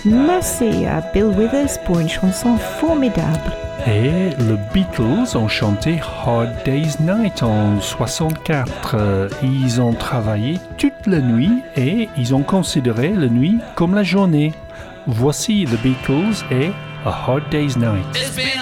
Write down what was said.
Merci à Bill Withers pour une chanson formidable. Et les Beatles ont chanté Hard Day's Night en 64. Ils ont travaillé toute la nuit et ils ont considéré la nuit comme la journée. Voici les Beatles et A Hard Day's Night.